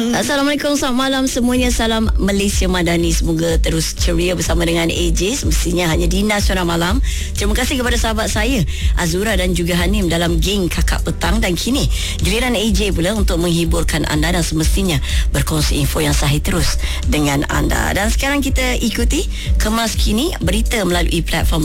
Assalamualaikum, selamat malam semuanya. Salam Malaysia Madani. Semoga terus ceria bersama dengan AJ, semestinya hanya di Nasional Malam. Terima kasih kepada sahabat saya Azura dan juga Hanim dalam geng Kakak Petang. Dan kini giliran AJ pula untuk menghiburkan anda dan semestinya berkongsi info yang sahih terus dengan anda. Dan sekarang kita ikuti kemas kini berita melalui platform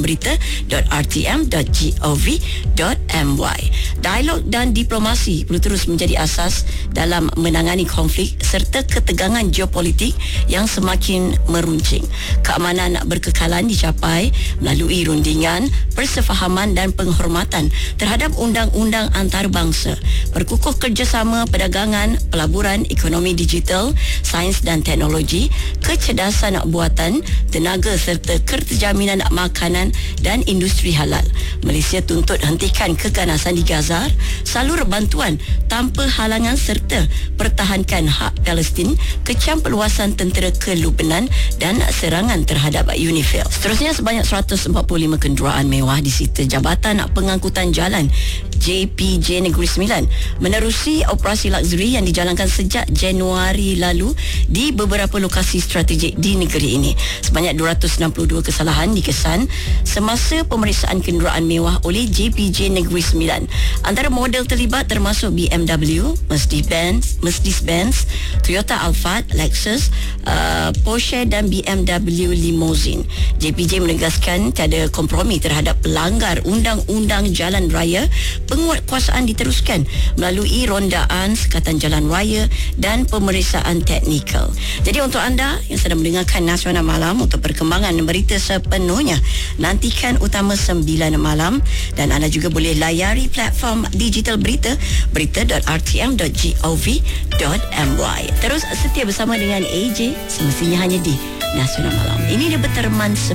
berita.rtm.gov.my. Dialog dan diplomasi perlu terus menjadi asas dalam menangani konflik serta ketegangan geopolitik yang semakin meruncing. Keamanan berkekalan dicapai melalui rundingan, persefahaman dan penghormatan terhadap undang-undang antarabangsa, perkukuh kerjasama perdagangan, pelaburan, ekonomi digital, sains dan teknologi, kecerdasan buatan, tenaga serta kerjaminan makanan dan industri halal. Malaysia tuntut hentikan keganasan di Gaza, salur bantuan tanpa halangan serta pertahankan hak Palestin, kecam perluasan tentera ke Lebanon dan serangan terhadap UNIFIL. Seterusnya, sebanyak 145 kenderaan mewah disita Jabatan Pengangkutan Jalan JPJ Negeri Sembilan menerusi operasi luxury yang dijalankan sejak Januari lalu di beberapa lokasi strategik di negeri ini. Sebanyak 262 kesalahan dikesan semasa pemeriksaan kenderaan mewah oleh JPJ Negeri Sembilan. Antara model terlibat termasuk BMW, Mercedes-Benz, Toyota Alphard, Lexus, Porsche dan BMW Limousine. JPJ menegaskan tiada kompromi terhadap pelanggar undang-undang jalan raya. Penguatkuasaan diteruskan melalui rondaan sekatan jalan raya dan pemeriksaan teknikal. Jadi untuk anda yang sedang mendengarkan Nasional Malam, untuk perkembangan berita sepenuhnya nantikan utama 9 malam, dan anda juga boleh layari platform digital berita berita.rtm.gov.my. Terus setia bersama dengan AJ, semestinya hanya di Nasional Malam. Ini dia berteman